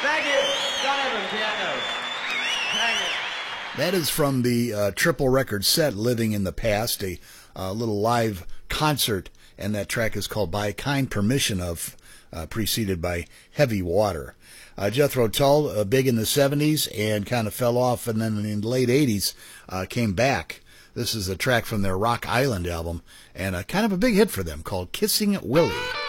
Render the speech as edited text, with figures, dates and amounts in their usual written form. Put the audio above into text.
Thank you. John Evans, piano. Thank you. That is from the triple record set, Living in the Past, a little live concert, and that track is called By Kind Permission Of, preceded by Heavy Water. Jethro Tull, big in the 70s and kind of fell off, and then in the late 80s came back. This is a track from their Rock Island album, and kind of a big hit for them called Kissing Willie.